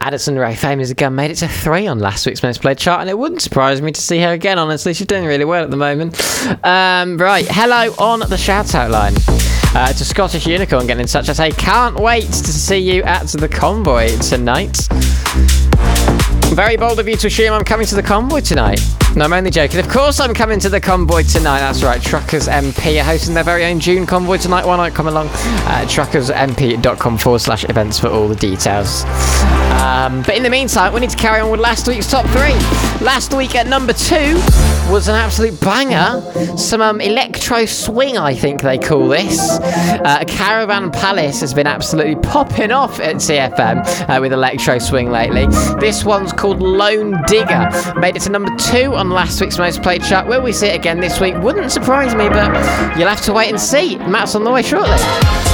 Addison Rae, Famous Gun, made it to 3 on last week's most played chart, and it wouldn't surprise me to see her again, honestly. She's doing really well at the moment. Right, hello on the shout-out line. To Scottish Unicorn getting in touch. I say, can't wait to see you at the Convoy tonight. Very bold of you to assume I'm coming to the Convoy tonight. No, I'm only joking. Of course I'm coming to the Convoy tonight. That's right. Truckers MP are hosting their very own June Convoy tonight. Why not come along? truckersmp.com/events for all the details. But in the meantime, we need to carry on with last week's top 3. Last week at number 2 was an absolute banger. Some electro swing, I think they call this. Caravan Palace has been absolutely popping off at CFM with electro swing lately. This one's called Lone Digger. Made it to number 2 on last week's most played chart. Will we see it again this week? Wouldn't surprise me, but you'll have to wait and see. Matt's on the way shortly.